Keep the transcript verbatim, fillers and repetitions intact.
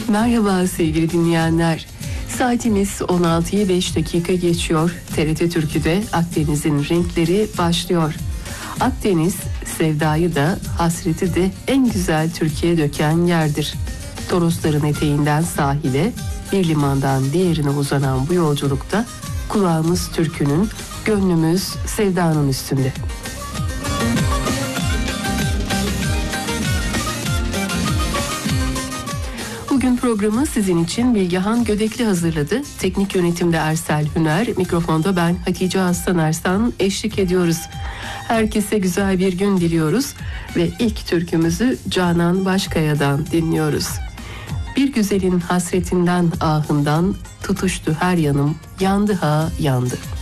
Merhaba sevgili dinleyenler. Saatimiz on altıya beş dakika geçiyor. T R T Türkü'de Akdeniz'in renkleri başlıyor. Akdeniz, sevdayı da hasreti de en güzel Türkiye döken yerdir. Torosların eteğinden sahile, bir limandan diğerine uzanan bu yolculukta kulağımız türkünün, gönlümüz sevdanın üstünde. Bugün programı sizin için Bilgehan Gödekli hazırladı. Teknik yönetimde Ersel Hüner, mikrofonda ben Hatice Aslan Ersan eşlik ediyoruz. Herkese güzel bir gün diliyoruz ve ilk türkümüzü Canan Başkaya'dan dinliyoruz. Bir güzelin hasretinden ahından tutuştu her yanım, yandı ha yandı.